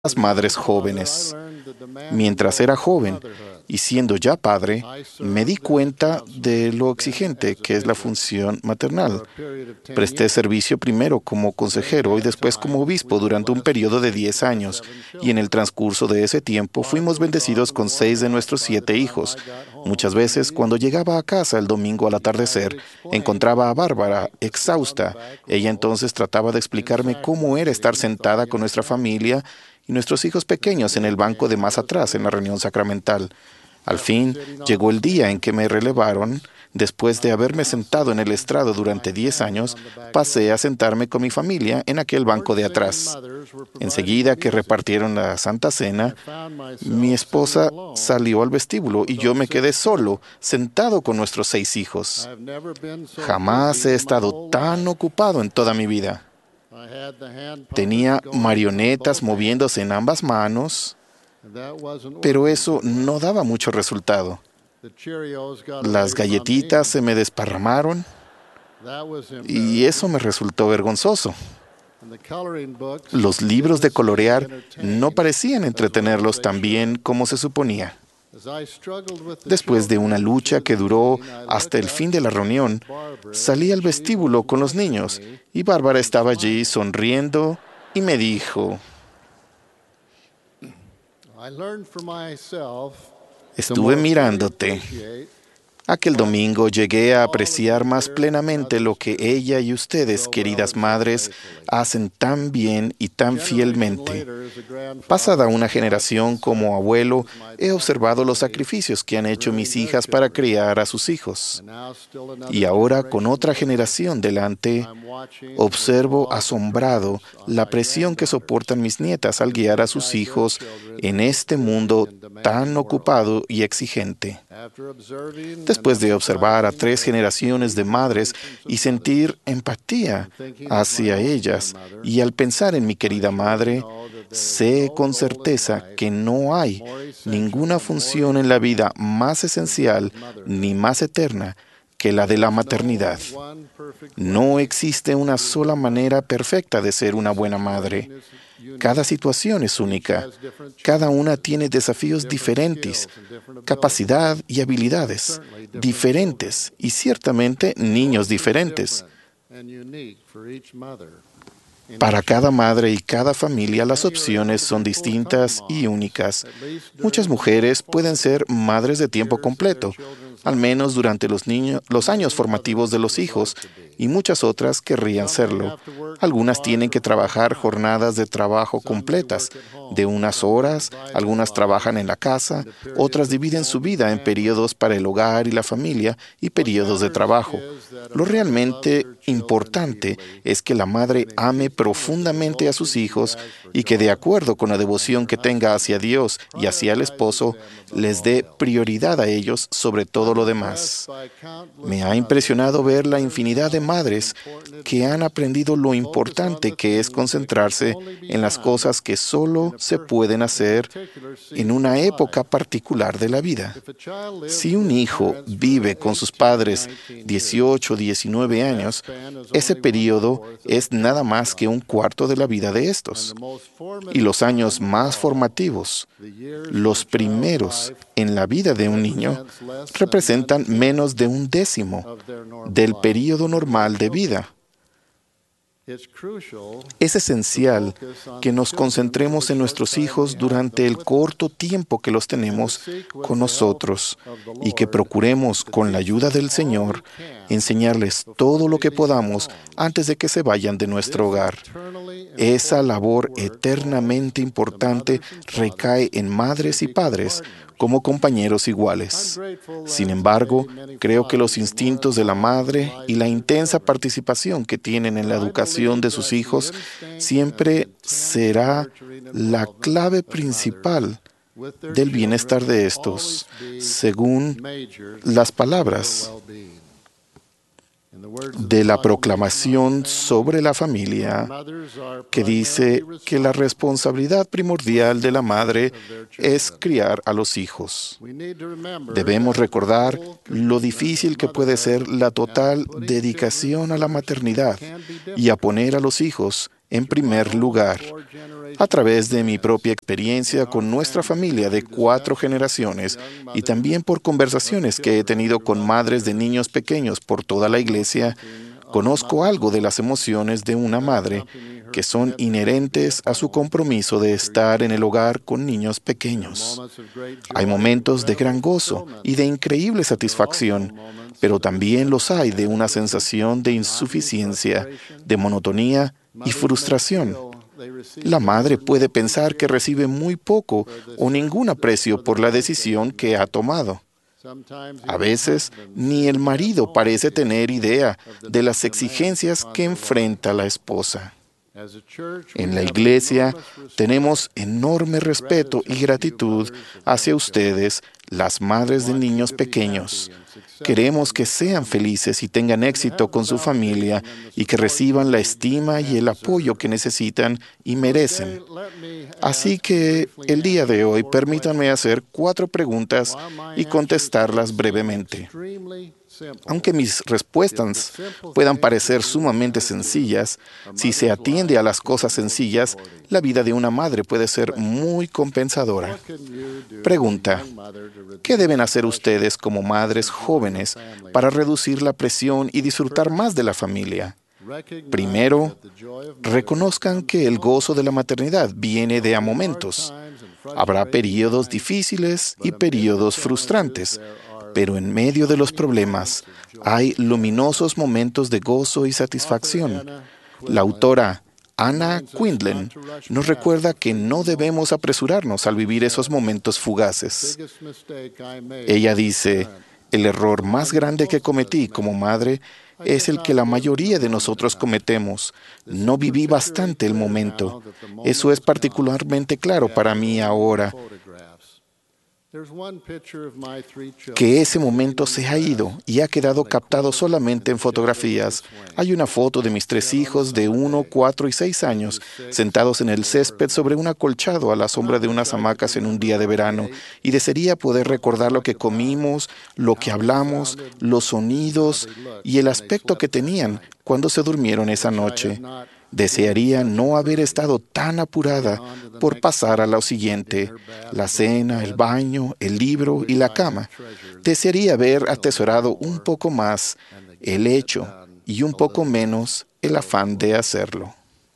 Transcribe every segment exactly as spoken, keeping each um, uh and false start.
las madres jóvenes. Mientras era joven y siendo ya padre, me di cuenta de lo exigente que es la función maternal. Presté servicio primero como consejero y después como obispo durante un periodo de diez años, y en el transcurso de ese tiempo fuimos bendecidos con seis de nuestros siete hijos. Muchas veces, cuando llegaba a casa el domingo al atardecer, encontraba a Bárbara exhausta. Ella entonces trataba de explicarme cómo era estar sentada con nuestra familia y nuestros hijos pequeños en el banco de más atrás en la reunión sacramental. Al fin, llegó el día en que me relevaron. Después de haberme sentado en el estrado durante diez años, pasé a sentarme con mi familia en aquel banco de atrás. Enseguida que repartieron la Santa Cena, mi esposa salió al vestíbulo y yo me quedé solo, sentado con nuestros seis hijos. Jamás he estado tan ocupado en toda mi vida. Tenía marionetas moviéndose en ambas manos, pero eso no daba mucho resultado. Las galletitas se me desparramaron y eso me resultó vergonzoso. Los libros de colorear no parecían entretenerlos tan bien como se suponía. Después de una lucha que duró hasta el fin de la reunión, salí al vestíbulo con los niños y Bárbara estaba allí sonriendo y me dijo: estuve mirándote. Aquel domingo llegué a apreciar más plenamente lo que ella y ustedes, queridas madres, hacen tan bien y tan fielmente. Pasada una generación como abuelo, he observado los sacrificios que han hecho mis hijas para criar a sus hijos. Y ahora, con otra generación delante, observo asombrado la presión que soportan mis nietas al guiar a sus hijos en este mundo tan ocupado y exigente. Después de observar a tres generaciones de madres y sentir empatía hacia ellas, y al pensar en mi querida madre, sé con certeza que no hay ninguna función en la vida más esencial ni más eterna que la de la maternidad. No existe una sola manera perfecta de ser una buena madre. Cada situación es única. Cada una tiene desafíos diferentes, capacidad y habilidades diferentes y ciertamente niños diferentes. Para cada madre y cada familia las opciones son distintas y únicas. Muchas mujeres pueden ser madres de tiempo completo, al menos durante los, niños, los años formativos de los hijos, y muchas otras querrían serlo. Algunas tienen que trabajar jornadas de trabajo completas, de unas horas, algunas trabajan en la casa, otras dividen su vida en periodos para el hogar y la familia y periodos de trabajo. Lo realmente importante es que la madre ame profundamente a sus hijos y que, de acuerdo con la devoción que tenga hacia Dios y hacia el esposo, les dé prioridad a ellos sobre todo lo demás. Me ha impresionado ver la infinidad de madres que han aprendido lo importante que es concentrarse en las cosas que solo se pueden hacer en una época particular de la vida. Si un hijo vive con sus padres dieciocho o diecinueve años, ese periodo es nada más que un cuarto de la vida de estos. Y los años más formativos, los primeros en la vida de un niño, representan menos de un décimo del periodo normal de vida. Es esencial que nos concentremos en nuestros hijos durante el corto tiempo que los tenemos con nosotros y que procuremos, con la ayuda del Señor, enseñarles todo lo que podamos antes de que se vayan de nuestro hogar. Esa labor eternamente importante recae en madres y padres como compañeros iguales. Sin embargo, creo que los instintos de la madre y la intensa participación que tienen en la educación de sus hijos siempre será la clave principal del bienestar de estos, según las palabras de la proclamación sobre la familia, que dice que la responsabilidad primordial de la madre es criar a los hijos. Debemos recordar lo difícil que puede ser la total dedicación a la maternidad y a poner a los hijos en primer lugar. A través de mi propia experiencia con nuestra familia de cuatro generaciones y también por conversaciones que he tenido con madres de niños pequeños por toda la iglesia, conozco algo de las emociones de una madre que son inherentes a su compromiso de estar en el hogar con niños pequeños. Hay momentos de gran gozo y de increíble satisfacción, pero también los hay de una sensación de insuficiencia, de monotonía y frustración. La madre puede pensar que recibe muy poco o ningún aprecio por la decisión que ha tomado. A veces, ni el marido parece tener idea de las exigencias que enfrenta la esposa. En la iglesia tenemos enorme respeto y gratitud hacia ustedes, las madres de niños pequeños. Queremos que sean felices y tengan éxito con su familia y que reciban la estima y el apoyo que necesitan y merecen. Así que el día de hoy permítanme hacer cuatro preguntas y contestarlas brevemente. Aunque mis respuestas puedan parecer sumamente sencillas, si se atiende a las cosas sencillas, la vida de una madre puede ser muy compensadora. Pregunta: ¿qué deben hacer ustedes como madres jóvenes para reducir la presión y disfrutar más de la familia? Primero, reconozcan que el gozo de la maternidad viene de a momentos. Habrá periodos difíciles y periodos frustrantes, pero en medio de los problemas hay luminosos momentos de gozo y satisfacción. La autora Anna Quindlen nos recuerda que no debemos apresurarnos al vivir esos momentos fugaces. Ella dice: el error más grande que cometí como madre es el que la mayoría de nosotros cometemos. No viví bastante el momento. Eso es particularmente claro para mí ahora, que ese momento se ha ido y ha quedado captado solamente en fotografías. Hay una foto de mis tres hijos de uno, cuatro y seis años sentados en el césped sobre un acolchado a la sombra de unas hamacas en un día de verano, y desearía poder recordar lo que comimos, lo que hablamos, los sonidos y el aspecto que tenían cuando se durmieron esa noche. Desearía no haber estado tan apurada por pasar a lo siguiente: la cena, el baño, el libro y la cama. Desearía haber atesorado un poco más el hecho y un poco menos el afán de hacerlo.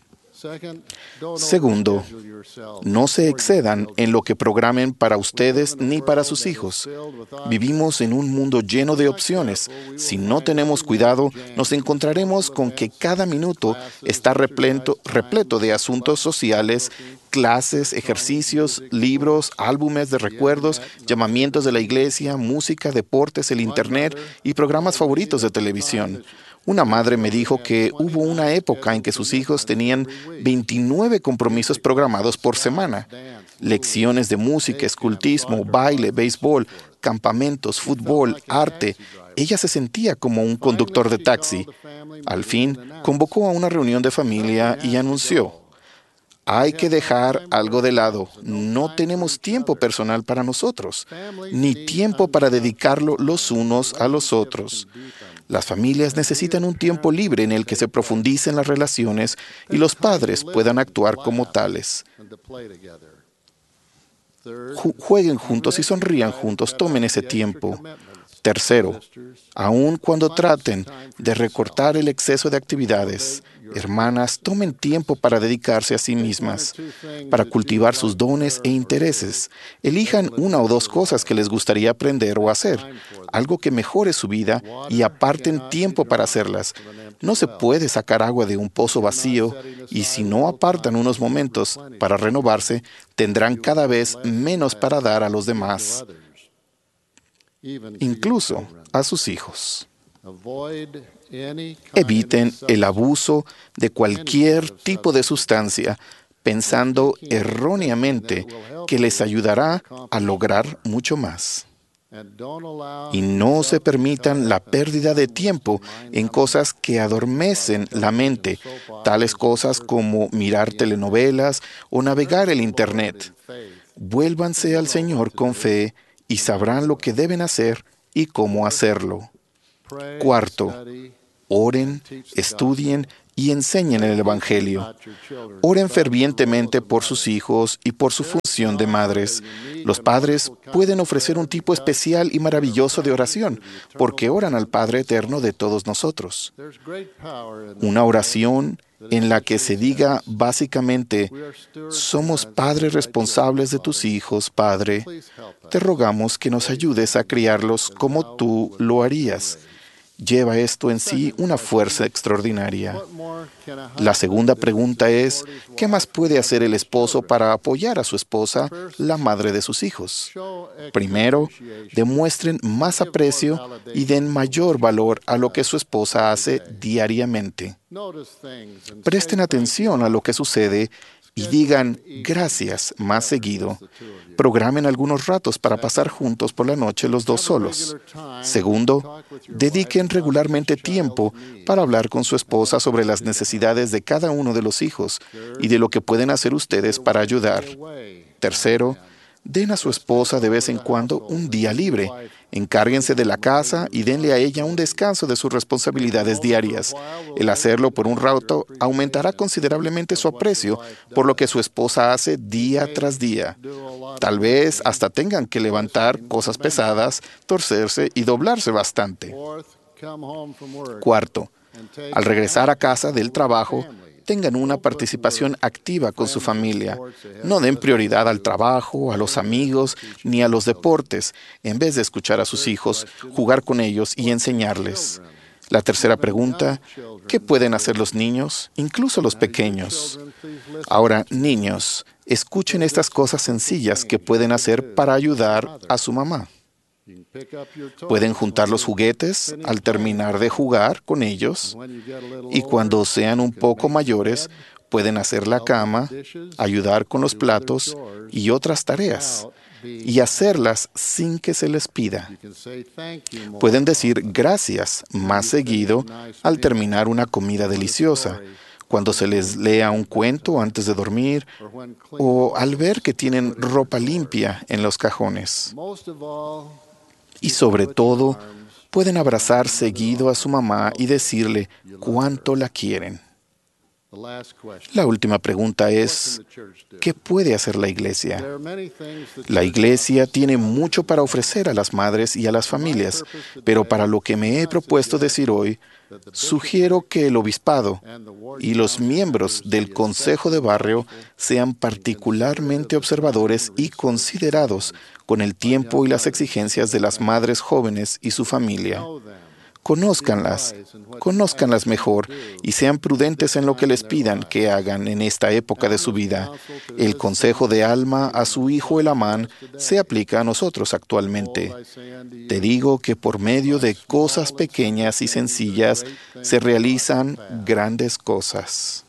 Segundo, no se excedan en lo que programen para ustedes ni para sus hijos. Vivimos en un mundo lleno de opciones. Si no tenemos cuidado, nos encontraremos con que cada minuto está repleto, repleto de asuntos sociales, clases, ejercicios, libros, álbumes de recuerdos, llamamientos de la iglesia, música, deportes, el internet y programas favoritos de televisión. Una madre me dijo que hubo una época en que sus hijos tenían veintinueve compromisos programados por semana. Lecciones de música, escultismo, baile, béisbol, campamentos, fútbol, arte. Ella se sentía como un conductor de taxi. Al fin, convocó a una reunión de familia y anunció: hay que dejar algo de lado. No tenemos tiempo personal para nosotros, ni tiempo para dedicarlo los unos a los otros. Las familias necesitan un tiempo libre en el que se profundicen las relaciones y los padres puedan actuar como tales. Ju- jueguen juntos y sonrían juntos, tomen ese tiempo. Tercero, aun cuando traten de recortar el exceso de actividades, hermanas, tomen tiempo para dedicarse a sí mismas, para cultivar sus dones e intereses. Elijan una o dos cosas que les gustaría aprender o hacer, algo que mejore su vida, y aparten tiempo para hacerlas. No se puede sacar agua de un pozo vacío, y si no apartan unos momentos para renovarse, tendrán cada vez menos para dar a los demás, incluso a sus hijos. Eviten el abuso de cualquier tipo de sustancia, pensando erróneamente que les ayudará a lograr mucho más. Y no se permitan la pérdida de tiempo en cosas que adormecen la mente, tales cosas como mirar telenovelas o navegar el Internet. Vuélvanse al Señor con fe y sabrán lo que deben hacer y cómo hacerlo. Cuarto, oren, estudien y enseñen el Evangelio. Oren fervientemente por sus hijos y por su función de madres. Los padres pueden ofrecer un tipo especial y maravilloso de oración, porque oran al Padre Eterno de todos nosotros. Una oración en la que se diga básicamente: somos padres responsables de tus hijos, Padre. Te rogamos que nos ayudes a criarlos como tú lo harías. Lleva esto en sí una fuerza extraordinaria. La segunda pregunta es: ¿qué más puede hacer el esposo para apoyar a su esposa, la madre de sus hijos? Primero, demuestren más aprecio y den mayor valor a lo que su esposa hace diariamente. Presten atención a lo que sucede y digan gracias más seguido. Programen algunos ratos para pasar juntos por la noche los dos solos. Segundo, dediquen regularmente tiempo para hablar con su esposa sobre las necesidades de cada uno de los hijos y de lo que pueden hacer ustedes para ayudar. Tercero, den a su esposa de vez en cuando un día libre. Encárguense de la casa y denle a ella un descanso de sus responsabilidades diarias. El hacerlo por un rato aumentará considerablemente su aprecio por lo que su esposa hace día tras día. Tal vez hasta tengan que levantar cosas pesadas, torcerse y doblarse bastante. Cuarto, al regresar a casa del trabajo, tengan una participación activa con su familia. No den prioridad al trabajo, a los amigos, ni a los deportes, en vez de escuchar a sus hijos, jugar con ellos y enseñarles. La tercera pregunta: ¿qué pueden hacer los niños, incluso los pequeños? Ahora, niños, escuchen estas cosas sencillas que pueden hacer para ayudar a su mamá. Pueden juntar los juguetes al terminar de jugar con ellos, y cuando sean un poco mayores, pueden hacer la cama, ayudar con los platos y otras tareas, y hacerlas sin que se les pida. Pueden decir gracias más seguido al terminar una comida deliciosa, cuando se les lea un cuento antes de dormir, o al ver que tienen ropa limpia en los cajones. Y sobre todo, pueden abrazar seguido a su mamá y decirle cuánto la quieren. La última pregunta es: ¿qué puede hacer la iglesia? La iglesia tiene mucho para ofrecer a las madres y a las familias, pero para lo que me he propuesto decir hoy, sugiero que el obispado y los miembros del consejo de barrio sean particularmente observadores y considerados con el tiempo y las exigencias de las madres jóvenes y su familia. Conózcanlas, conózcanlas mejor y sean prudentes en lo que les pidan que hagan en esta época de su vida. El consejo de Alma a su hijo Elamán se aplica a nosotros actualmente. Te digo que por medio de cosas pequeñas y sencillas se realizan grandes cosas.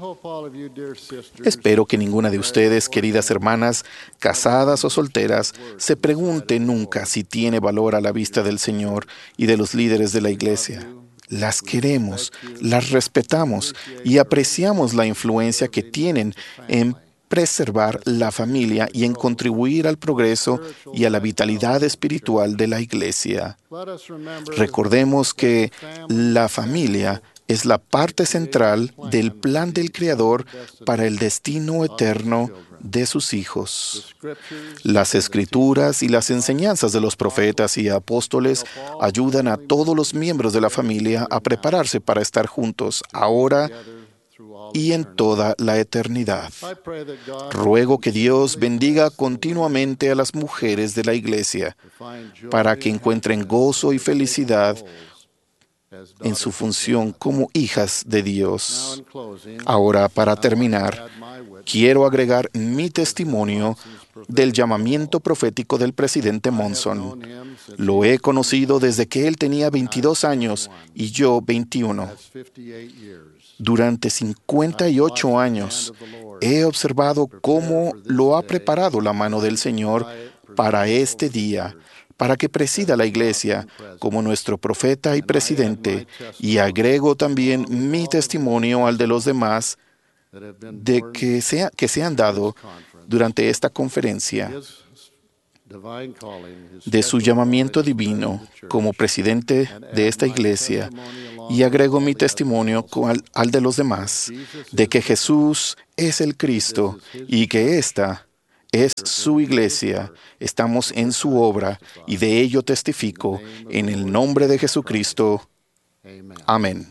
Espero que ninguna de ustedes, queridas hermanas, casadas o solteras, se pregunte nunca si tiene valor a la vista del Señor y de los líderes de la iglesia. Las queremos, las respetamos y apreciamos la influencia que tienen en preservar la familia y en contribuir al progreso y a la vitalidad espiritual de la iglesia. Recordemos que la familia es la parte central del plan del Creador para el destino eterno de sus hijos. Las Escrituras y las enseñanzas de los profetas y apóstoles ayudan a todos los miembros de la familia a prepararse para estar juntos ahora y en toda la eternidad. Ruego que Dios bendiga continuamente a las mujeres de la iglesia para que encuentren gozo y felicidad en su función como hijas de Dios. Ahora, para terminar, quiero agregar mi testimonio del llamamiento profético del presidente Monson. Lo he conocido desde que él tenía veintidós años y yo veintiuno. Durante cincuenta y ocho años he observado cómo lo ha preparado la mano del Señor para este día, para que presida la iglesia como nuestro profeta y presidente, y agrego también mi testimonio al de los demás de que se, que se han dado durante esta conferencia. de su llamamiento divino como presidente de esta iglesia y agrego mi testimonio al, al de los demás de que Jesús es el Cristo y que esta es su iglesia. Estamos en su obra y de ello testifico en el nombre de Jesucristo. Amén.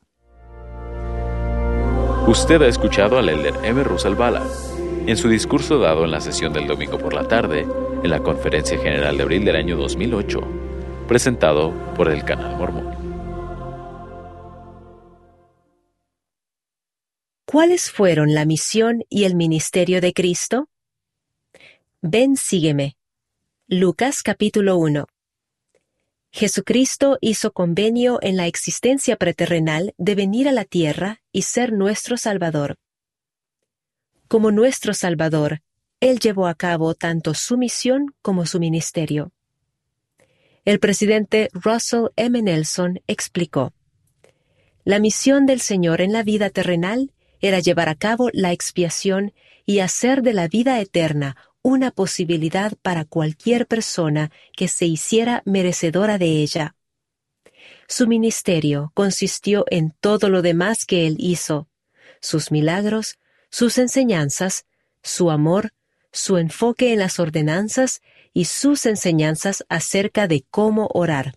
Usted ha escuchado al elder M. Russell Ballard en su discurso dado en la sesión del domingo por la tarde en la Conferencia General de abril del año dos mil ocho, presentado por el Canal Mormón. ¿Cuáles fueron la misión y el ministerio de Cristo? Ven, sígueme. Lucas capítulo uno. Jesucristo hizo convenio en la existencia preterrenal de venir a la tierra y ser nuestro Salvador. Como nuestro Salvador, Él llevó a cabo tanto su misión como su ministerio. El presidente Russell M. Nelson explicó: la misión del Señor en la vida terrenal era llevar a cabo la expiación y hacer de la vida eterna una posibilidad para cualquier persona que se hiciera merecedora de ella. Su ministerio consistió en todo lo demás que Él hizo: sus milagros, sus enseñanzas, su amor, su enfoque en las ordenanzas y sus enseñanzas acerca de cómo orar.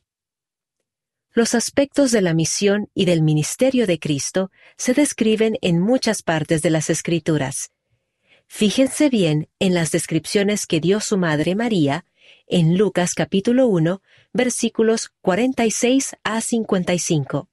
Los aspectos de la misión y del ministerio de Cristo se describen en muchas partes de las Escrituras. Fíjense bien en las descripciones que dio su madre María en Lucas capítulo uno, versículos cuarenta y seis a cincuenta y cinco.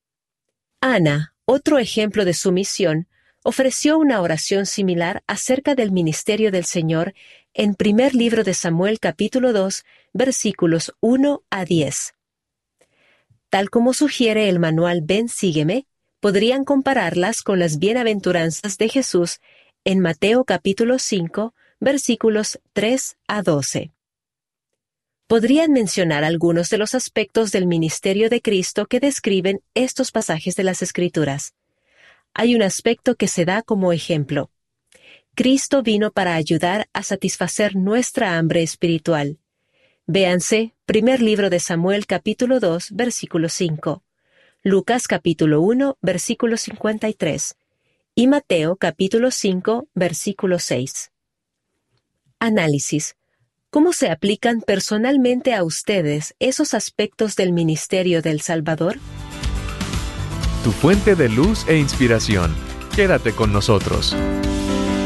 Ana, otro ejemplo de su misión, ofreció una oración similar acerca del ministerio del Señor en primer libro de Samuel capítulo dos, versículos uno a diez. Tal como sugiere el manual Ven, sígueme, podrían compararlas con las bienaventuranzas de Jesús en Mateo capítulo cinco, versículos tres a doce. Podrían mencionar algunos de los aspectos del ministerio de Cristo que describen estos pasajes de las Escrituras. Hay un aspecto que se da como ejemplo. Cristo vino para ayudar a satisfacer nuestra hambre espiritual. Véanse, primer libro de Samuel capítulo dos, versículo cinco, Lucas capítulo uno, versículo cincuenta y tres, y Mateo capítulo cinco, versículo seis. Análisis. ¿Cómo se aplican personalmente a ustedes esos aspectos del ministerio del Salvador? Tu fuente de luz e inspiración. Quédate con nosotros.